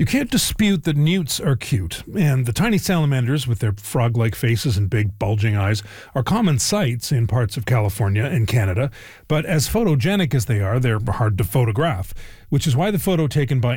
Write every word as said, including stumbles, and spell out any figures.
You can't dispute that newts are cute, and the tiny salamanders with their frog-like faces and big bulging eyes are common sights in parts of California and Canada, but as photogenic as they are, they're hard to photograph, which is why the photo taken by